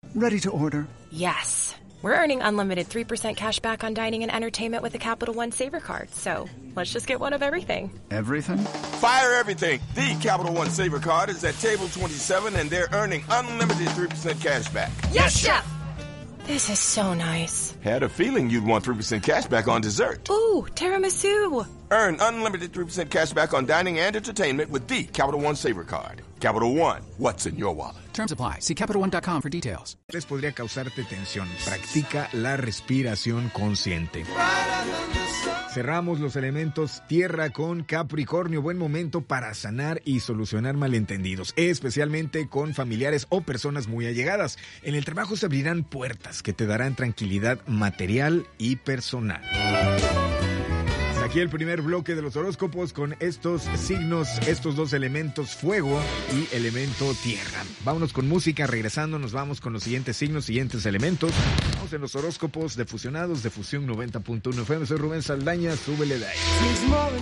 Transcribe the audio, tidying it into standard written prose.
Ready to order. Yes. We're earning unlimited 3% cash back on dining and entertainment with the Capital One Saver Card. So let's just get one of everything. Everything? Fire everything. The Capital One Saver Card is at table 27 and they're earning unlimited 3% cash back. Yes, Chef! This is so nice. Had a feeling you'd want 3% cash back on dessert. Ooh, tiramisu. Earn unlimited 3% cash back on dining and entertainment with the Capital One Saver Card. Capital One, what's in your wallet? Terms apply. See CapitalOne.com for details. Podría causarte tensión. Practica la respiración consciente. Cerramos los elementos tierra con Capricornio. Buen momento para sanar y solucionar malentendidos, especialmente con familiares o personas muy allegadas. En el trabajo se abrirán puertas que te darán tranquilidad material y personal. Aquí el primer bloque de los horóscopos con estos signos, estos dos elementos, fuego y elemento tierra. Vámonos con música, regresando nos vamos con los siguientes signos, siguientes elementos. Vamos en los horóscopos de Fusionados de Fusión 90.1 FM. Soy Rubén Saldaña, súbele de ahí.